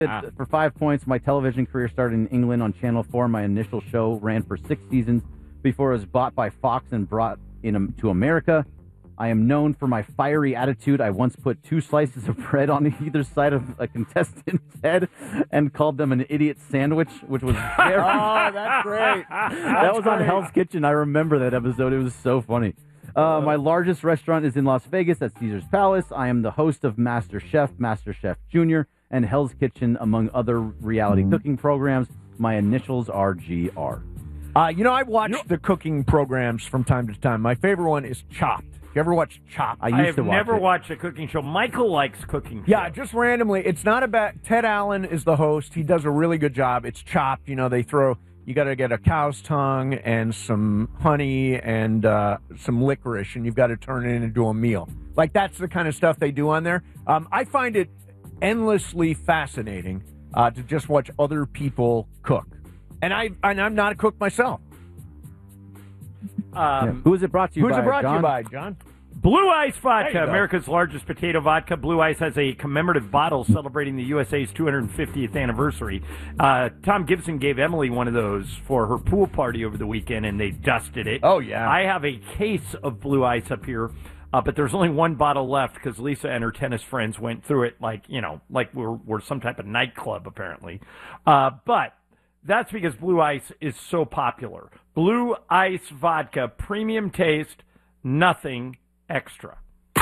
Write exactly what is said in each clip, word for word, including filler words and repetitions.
Ah. For five points, my television career started in England on Channel four. My initial show ran for six seasons before it was bought by Fox and brought in to America. I am known for my fiery attitude. I once put two slices of bread on either side of a contestant's head and called them an idiot sandwich, which was very... Oh, that's great. that That's was on great. Hell's Kitchen. I remember that episode. It was so funny. Uh, my largest restaurant is in Las Vegas at Caesar's Palace. I am the host of Master Chef, Master Chef Junior, and Hell's Kitchen, among other reality cooking programs. My initials are G R. Uh, you know, I watch the cooking programs from time to time. My favorite one is Chopped. You ever watch Chopped? I used I have to watch never it. watched a cooking show. Michael likes cooking Yeah, shows. just randomly. It's not about... Ted Allen is the host. He does a really good job. It's Chopped. You know, they throw... You got to get a cow's tongue and some honey and uh, some licorice, and you've got to turn it into a meal. Like, that's the kind of stuff they do on there. Um, I find it endlessly fascinating uh, to just watch other people cook. And, I, and I'm not a cook myself. Um, Yeah. Who is it brought to you Who's by, it brought John? to you by, John? Blue Ice There Vodka, you go. America's largest potato vodka. Blue Ice has a commemorative bottle celebrating the U S A's two hundred fiftieth anniversary. Uh, Tom Gibson gave Emily one of those for her pool party over the weekend, and they dusted it. Oh, yeah. I have a case of Blue Ice up here, uh, but there's only one bottle left because Lisa and her tennis friends went through it like, you know, like we're, we're some type of nightclub, apparently. Uh, but that's because Blue Ice is so popular. Blue Ice Vodka, premium taste, nothing extra.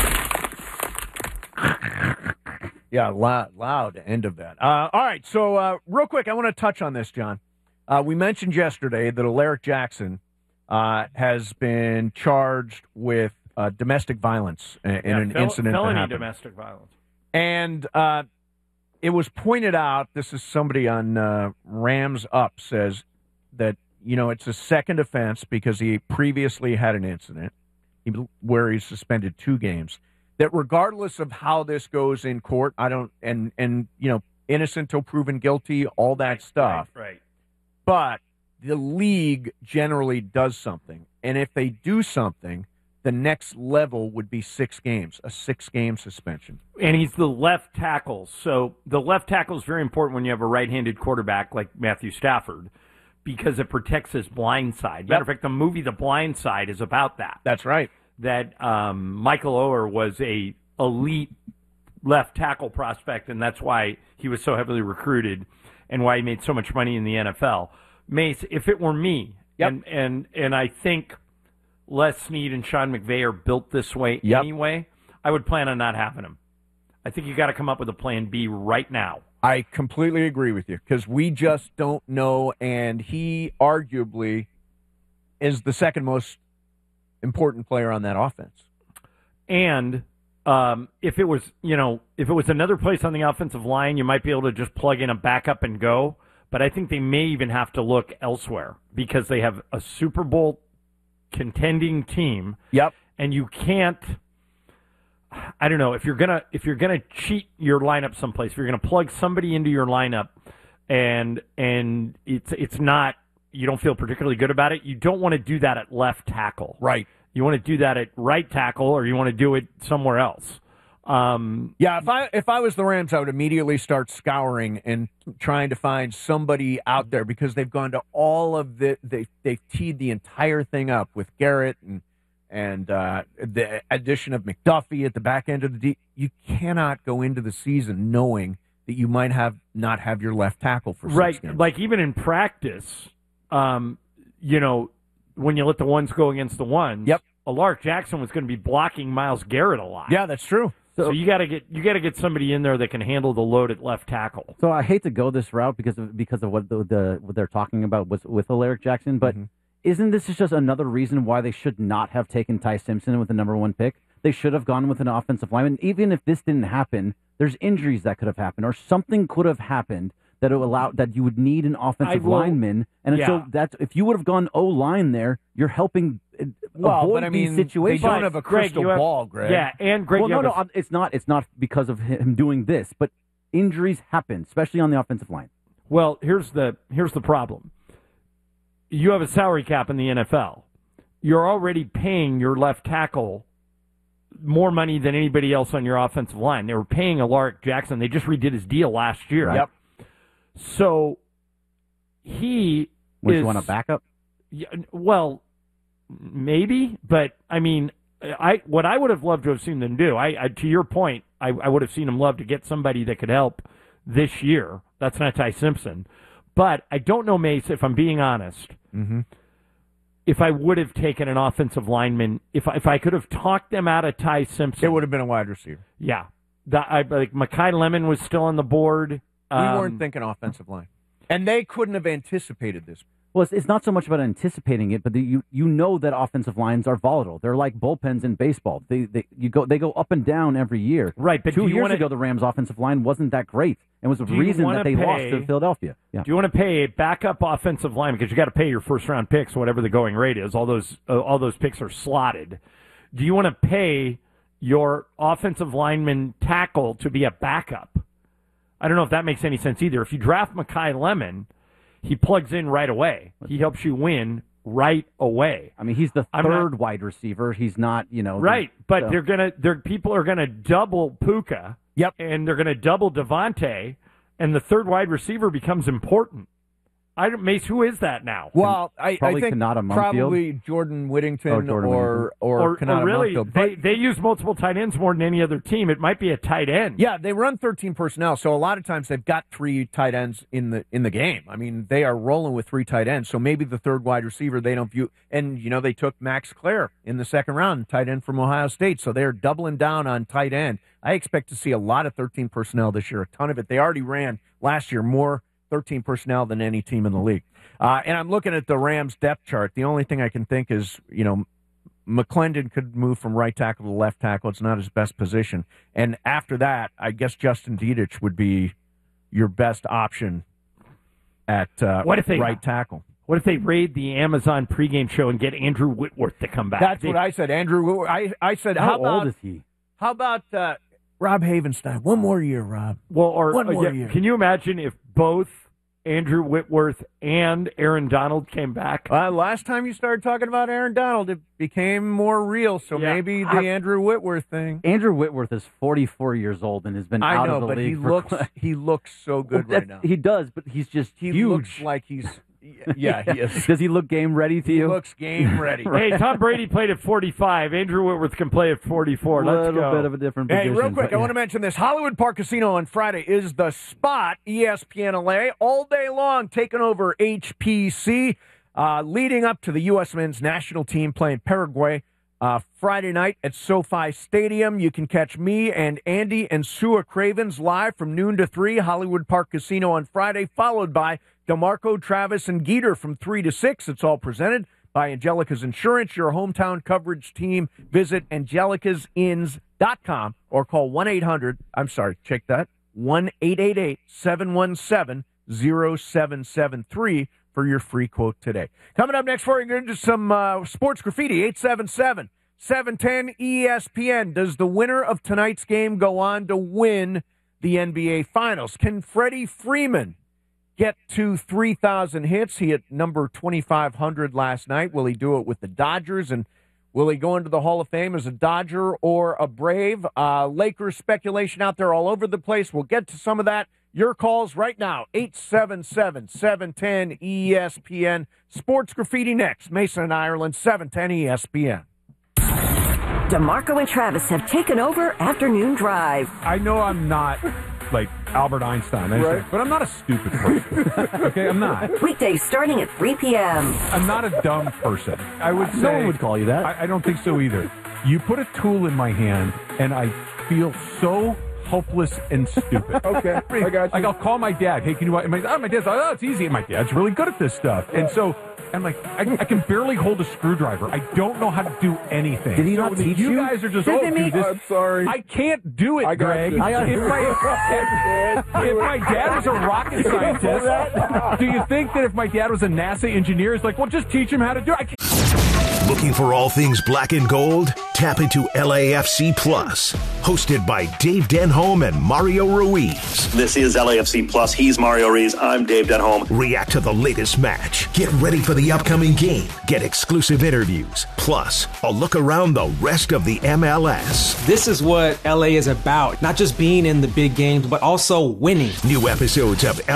Yeah, loud, loud end of that. Uh, all right, so uh, real quick, I want to touch on this, John. Uh, we mentioned yesterday that Alaric Jackson uh, has been charged with uh, domestic violence in, in Yeah, an fel- incident that felony happened. domestic violence. And uh, it was pointed out, this is somebody on uh, Rams Up says that, you know, it's a second offense because he previously had an incident where he's suspended two games. That regardless of how this goes in court, I don't, and, and you know, innocent till proven guilty, all that stuff. Right, right. But the league generally does something. And if they do something, the next level would be six games, a six-game suspension. And he's the left tackle. So the left tackle is very important when you have a right-handed quarterback like Matthew Stafford because it protects his blind side. Matter of fact, the movie The Blind Side is about that. That's right. That um, Michael Oher was a elite left tackle prospect, and that's why he was so heavily recruited and why he made so much money in the N F L. Mace, if it were me, Yep. and, and, and I think Les Snead and Sean McVay are built this way Yep. anyway, I would plan on not having him. I think you got to come up with a plan B right now. I completely agree with you because we just don't know, and he arguably is the second most important player on that offense. And um, if it was, you know, if it was another place on the offensive line, you might be able to just plug in a backup and go. But I think they may even have to look elsewhere because they have a Super Bowl contending team. Yep. And you can't. I don't know if you're gonna if you're gonna cheat your lineup someplace. If you're gonna plug somebody into your lineup, and and it's it's not. You don't feel particularly good about it. You don't want to do that at left tackle. Right. You want to do that at right tackle, or you want to do it somewhere else. Um, Yeah, if I if I was the Rams, I would immediately start scouring and trying to find somebody out there because they've gone to all of the they they've teed the entire thing up with Garrett and and uh, the addition of McDuffie at the back end of the D. You cannot go into the season knowing that you might have not have your left tackle for six right. games. Like even in practice, um, you know, when you let the ones go against the ones. Yep. Alaric Jackson was going to be blocking Myles Garrett a lot. Yeah, that's true. So, you got to get you got to get somebody in there that can handle the load at left tackle. So I hate to go this route because of because of what the, the what they're talking about with with Alaric Jackson, but Mm-hmm. isn't this just another reason why they should not have taken Ty Simpson with the number one pick? They should have gone with an offensive lineman. Even if this didn't happen, there's injuries that could have happened, or something could have happened that would allow that you would need an offensive will- lineman. And yeah. so that's if you would have gone O line there, you're helping uh, Well, avoid but I mean, these situations. they don't have a Greg, crystal you have- ball, Greg. Yeah, and Greg, well, you no, have no, a- it's not. It's not because of him doing this, but injuries happen, especially on the offensive line. Well, here's the here's the problem. You have a salary cap in the N F L. You're already paying your left tackle more money than anybody else on your offensive line. They were paying Alaric Jackson. They just redid his deal last year. Yep. So he Would is, you want a backup? Yeah, well, maybe, but I mean, I what I would have loved to have seen them do. I, I to your point, I, I would have seen them love to get somebody that could help this year. That's not Ty Simpson, but I don't know, Mace. If I'm being honest, mm-hmm. if I would have taken an offensive lineman, if I, if I could have talked them out of Ty Simpson, it would have been a wide receiver. Yeah, the, I, like Mekhi Lemon was still on the board. We Um, weren't thinking offensive line, and they couldn't have anticipated this. Well, it's, it's not so much about anticipating it, but the, you you know that offensive lines are volatile. They're like bullpens in baseball. They they you go they go up and down every year. Right, but two do you years wanna, ago, the Rams' offensive line wasn't that great, and was the Do you reason wanna that they pay- lost to Philadelphia. Yeah. Do you want to pay a backup offensive line because you got to pay your first round picks, whatever the going rate is? All those uh, all those picks are slotted. Do you want to pay your offensive lineman tackle to be a backup? I don't know if that makes any sense either. If you draft Mekhi Lemon, he plugs in right away. He helps you win right away. I mean, he's the I'm third not- wide receiver. He's not, you know, the- Right, but so- they're gonna they're people are gonna double Puka. Yep. And they're gonna double Devontae, and the third wide receiver becomes important. I don't, Mace, who is that now? Well, I, I Probably think Kanata Mumfield. probably Jordan Whittington Oh, Jordan or or, or, Kanata or really, Mumfield. they, But- they use multiple tight ends more than any other team. It might be a tight end. Yeah, they run thirteen personnel, so a lot of times they've got three tight ends in the in the game. I mean, they are rolling with three tight ends, so maybe the third wide receiver they don't view. And you know, they took Max Clare in the second round, tight end from Ohio State, so they're doubling down on tight end. I expect to see a lot of thirteen personnel this year, a ton of it. They already ran last year more thirteen personnel than any team in the league. Uh, and I'm looking at the Rams depth chart. The only thing I can think is, you know, McClendon could move from right tackle to left tackle. It's not his best position. And after that, I guess Justin Dietich would be your best option at uh, What if they- right tackle. What if they raid the Amazon pregame show and get Andrew Whitworth to come back? That's They- what I said. Andrew, I, I said, How how, about, old is he? how about uh, Rob Havenstein? One more year, Rob. Well, or One uh, more yeah, year. can you imagine if both Andrew Whitworth and Aaron Donald came back? Uh, last time you started talking about Aaron Donald, it became more real. So Yeah. maybe the I- Andrew Whitworth thing. Andrew Whitworth is forty-four years old and has been I out know, of the but league he for looks quite- he looks so good Well, right now. that- He does, but he's just He huge. looks like he's yeah, he is. Does he look game ready to He you? looks game ready. Hey, Tom Brady played at forty-five. Andrew Whitworth can play at forty-four. A Let's little go. bit of a different Hey, position. real quick, but I want to mention this. Hollywood Park Casino on Friday is the spot. E S P N L A all day long, taking over H P C, uh, leading up to the U S men's national team playing Paraguay uh, Friday night at SoFi Stadium. You can catch me and Andy and Sua Cravens live from noon to three. Hollywood Park Casino on Friday, followed by DeMarco, Travis, and Geeter from three to six. It's all presented by Angelica's Insurance, your hometown coverage team. Visit angelicas ins dot com or call one eight hundred, I'm sorry, check that, one eight eight eight, seven one seven, zero seven seven three for your free quote today. Coming up next for you, we're going to do some uh, sports graffiti, eight seven seven, seven one zero E S P N. Does the winner of tonight's game go on to win the N B A Finals? Can Freddie Freeman get to three thousand hits? He hit number twenty-five hundred last night. Will he do it with the Dodgers? And will he go into the Hall of Fame as a Dodger or a Brave? Uh, Lakers speculation out there all over the place. We'll get to some of that. Your calls right now, eight seven seven, seven one zero E S P N. Sports Graffiti next. Mason and Ireland, seven ten E S P N. DeMarco and Travis have taken over Afternoon Drive. I know I'm not like Albert Einstein, I understand, but I'm not a stupid person. Okay, I'm not. Weekdays starting at three p.m. I'm not a dumb person. I would say. No one would call you that. I, I don't think so either. You put a tool in my hand, and I feel so helpless and stupid. Okay, I got you. Like, I'll call my dad. Hey, can you? My, oh, my dad's like, oh, it's easy. And my dad's really good at this stuff, and so. I'm like, I, I can barely hold a screwdriver. I don't know how to do anything. Did he So not teach you? you? guys are just, Did oh, they do make- this. I'm sorry. I can't do it, I got Greg. you. I if, my, if, if my dad was a rocket scientist, do you think that if my dad was a NASA engineer, it's like, well, just teach him how to do it? I can't. Looking for all things black and gold? Tap into L A F C Plus, hosted by Dave Denholm and Mario Ruiz. This is L A F C Plus. He's Mario Ruiz. I'm Dave Denholm. React to the latest match. Get ready for the upcoming game. Get exclusive interviews. Plus, a look around the rest of the M L S. This is what L A is about. Not just being in the big games, but also winning. New episodes of